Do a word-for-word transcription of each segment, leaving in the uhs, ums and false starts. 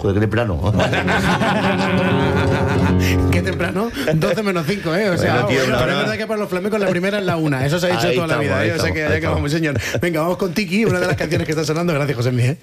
Joder, qué temprano. Qué temprano, doce menos cinco, ¿eh? O sea, bueno, tío, pero es verdad que para los flamencos la primera es la una. Eso se ha dicho ahí toda estamos, la vida, ¿eh? O sea estamos, que ya que vamos, señor. Venga, vamos con Tiki, una de las canciones que está sonando. Gracias, Josemi, ¿eh?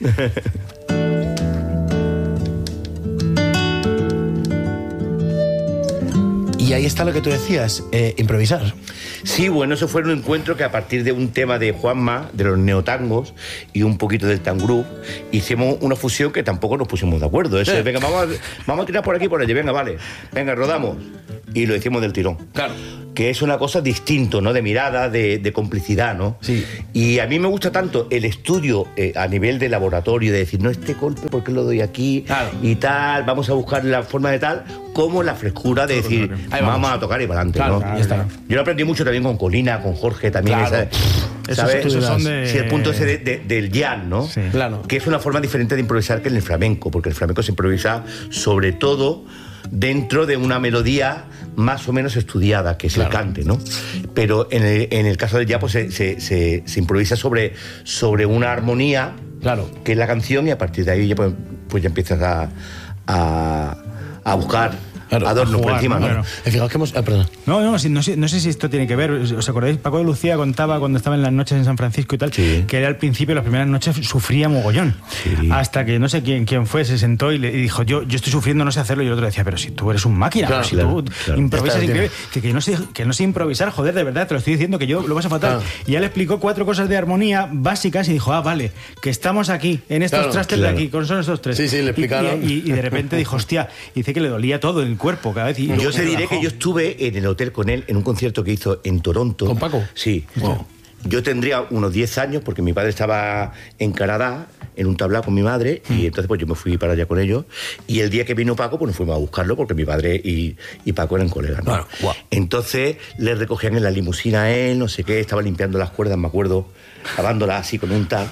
Y ahí está lo que tú decías, eh, improvisar. Sí, bueno, eso fue un encuentro que a partir de un tema de Juanma, de los neotangos y un poquito del tangroup, hicimos una fusión que tampoco nos pusimos de acuerdo. Eso es, venga, vamos a, vamos a tirar por aquí por allí, venga, vale, venga, rodamos. Y lo hicimos del tirón. Claro. Que es una cosa distinto, ¿no? De mirada, de, de complicidad, ¿no? Sí. Y a mí me gusta tanto el estudio eh, a nivel de laboratorio, de decir, no, este golpe, ¿por qué lo doy aquí? Claro. Y tal, vamos a buscar la forma de tal, como la frescura de decir, vamos. vamos a tocar y para adelante, Claro, ¿no? claro, ya está. Yo lo aprendí mucho también con Colina, con Jorge también. Claro. Esa, ¿sabes? Esos son de... Sí, el punto ese de, de, del jam, ¿no? Sí. Claro. Que es una forma diferente de improvisar que en el flamenco, porque el flamenco se improvisa sobre todo dentro de una melodía más o menos estudiada, que es claro. el cante, ¿no? Pero en el, en el caso del jazz pues se, se, se, se improvisa sobre, sobre una armonía, claro, que es la canción, y a partir de ahí ya, pues, pues ya empiezas a, a, a buscar claro, adornos por encima, ¿no? Bueno. Fijaos que hemos... Ah, perdón. No, no, no sé, no sé si esto tiene que ver. ¿Os acordáis? Paco de Lucía contaba cuando estaba en las noches en San Francisco y tal, sí. que él al principio, las primeras noches, sufría mogollón. Sí. Hasta que no sé quién, quién fue, se sentó y le y dijo, yo, yo estoy sufriendo, no sé hacerlo. Y el otro decía, pero si tú eres un máquina, claro, si claro, tú claro. improvisas increíble. Que, que, no sé, que no sé improvisar, joder, de verdad, te lo estoy diciendo, que yo lo vas a faltar. Claro. Y ya le explicó cuatro cosas de armonía básicas y dijo, ah, vale, que estamos aquí, en estos claro, trastes claro. de aquí, con son estos tres. Sí, sí, le explicaron. Y, y, y de repente dijo, hostia, dice que le dolía todo el cuerpo cada vez. Y yo te diré que yo estuve en el hotel con él en un concierto que hizo en Toronto. ¿Con Paco? Sí. Wow. Yo tendría unos diez años porque mi padre estaba en Canadá en un tablao con mi madre mm. y entonces pues yo me fui para allá con ellos y el día que vino Paco pues nos fuimos a buscarlo porque mi padre y, y Paco eran colegas, ¿no? Claro. Wow. Entonces le recogían en la limusina a él, no sé qué, estaba limpiando las cuerdas, me acuerdo, lavándolas así con un tal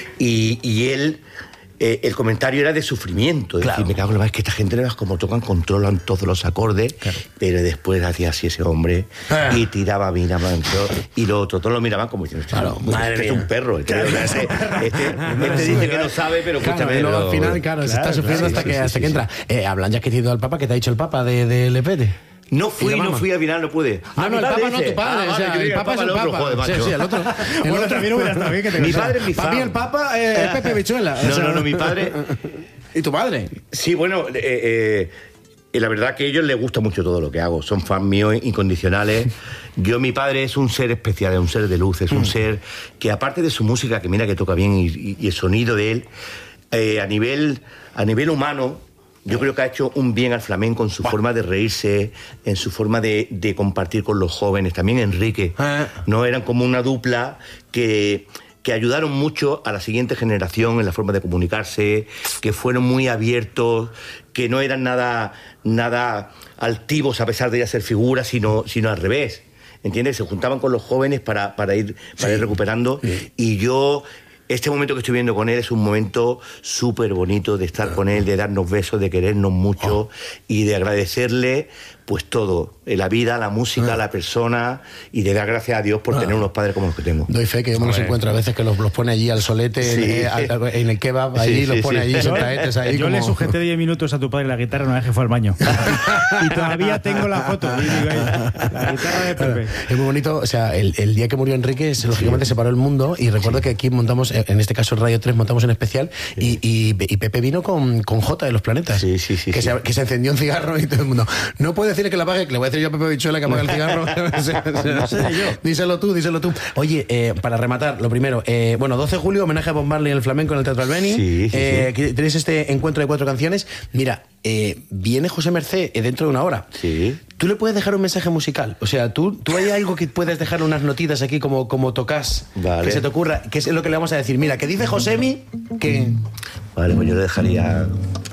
y, y él... Eh, el comentario era de sufrimiento, es claro. decir, me cago en la madre, es que esta gente no es como tocan, controlan todos los acordes, claro. pero después hacía así ese hombre ah. y tiraba, miraba, y los otros todos lo miraban como diciendo, claro, este es un perro, este, claro. este, este, este dice que no sabe, pero claro, escúchame. Pero al final, claro, claro se está sufriendo claro, hasta sí, que, sí, hasta sí, que sí, entra. Sí. Eh, hablan ya que te ha ido al Papa, que te ha dicho el Papa de, de Lepete. No fui, no fui al final, no pude. Ah, no, el Papa no, tu padre. Ah, o sea, vale, el Papa es el otro, Papa. joder, macho. Sí, sí, el otro. El otro también hubiera estado bien que te Mi padre es mi Para mí el Papa eh, es Pepe Bichuela. No, no, no, mi padre... ¿Y tu padre? Sí, bueno, eh, eh, la verdad que a ellos les gusta mucho todo lo que hago. Son fans míos incondicionales. Yo, mi padre es un ser especial, es un ser de luz, es un mm. ser que aparte de su música, que mira que toca bien, y, y, y el sonido de él, eh, a nivel, a nivel humano... Yo creo que ha hecho un bien al flamenco en su wow. forma de reírse, en su forma de, de compartir con los jóvenes. También Enrique, ah. ¿no? Eran como una dupla que, que ayudaron mucho a la siguiente generación en la forma de comunicarse, que fueron muy abiertos, que no eran nada, nada altivos a pesar de ya ser figuras, sino, sino al revés. ¿Entiendes? Se juntaban con los jóvenes para, para, ir, para sí. ir recuperando. Sí. Y yo... Este momento que estoy viendo con él es un momento súper bonito de estar con él, de darnos besos, de querernos mucho oh. y de agradecerle pues todo, la vida, la música, ah. la persona y de dar gracias a Dios por ah. tener unos padres como los que tengo. Doy fe que yo me los encuentro a veces que los, los pone allí al solete, sí. en, al, en el kebab, allí sí, los sí, pone sí. allí sentadetes ahí. Yo como... le sujeté diez minutos a tu padre la guitarra una vez que fue al baño. Y todavía tengo la foto. Y digo, la guitarra de Pepe. Es muy bonito, o sea, el, el día que murió Enrique, se, lógicamente sí. separó el mundo y recuerdo sí. que aquí montamos, en este caso Radio tres, montamos en especial sí. y, y, y Pepe vino con, con J de los Planetas. Sí, sí, sí. Que, sí. Se, que se encendió un cigarro y todo el mundo. No puede decirle que la apague, que le voy a decir yo a Pepe Bichuela que apague el cigarro. o sea, o sea, no sé yo. Díselo tú, díselo tú. Oye, eh, para rematar, lo primero, eh, bueno, doce de julio, homenaje a Bob Marley en el flamenco en el Teatro Albeni. Sí, sí, eh, sí. Tenéis este encuentro de cuatro canciones. Mira, eh, viene José Mercé dentro de una hora. Sí. ¿Tú le puedes dejar un mensaje musical? O sea, ¿tú, tú hay algo que puedes dejar unas notitas aquí como, como tocas? Vale. Que se te ocurra, que es lo que le vamos a decir. Mira, que dice Josemi que... Vale, pues yo le dejaría...